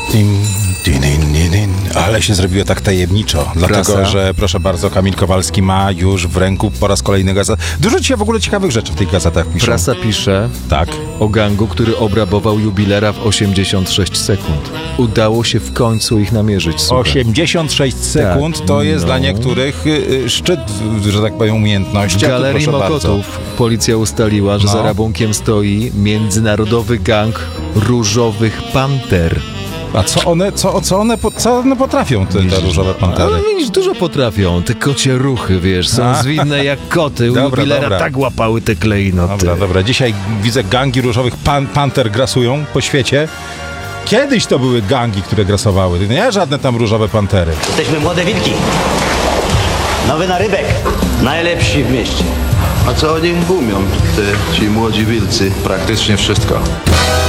Ale się zrobiło tak tajemniczo, dlatego że, proszę bardzo, Kamil Kowalski ma już w ręku po raz kolejny gazetę. Dużo dzisiaj w ogóle ciekawych rzeczy w tych gazetach piszą. Prasa pisze tak o gangu, który obrabował jubilera w 86 sekund. Udało się w końcu ich namierzyć. Słuchaj. 86 sekund tak, to jest dla niektórych szczyt, że tak powiem, umiejętności. W Galerii Mokotów policja ustaliła, że za rabunkiem stoi międzynarodowy gang Różowych Panter. A co one potrafią, te różowe pantery? Ale widzisz, dużo potrafią. Te kocie ruchy, wiesz, są zwinne jak koty. U jubilera tak łapały te klejnoty. Dobra. Dzisiaj widzę, gangi różowych panter grasują po świecie. Kiedyś to były gangi, które grasowały. Nie żadne tam różowe pantery. Jesteśmy młode wilki. Nowy narybek. Najlepsi w mieście. A co oni umią, ci młodzi wilcy? Praktycznie wszystko.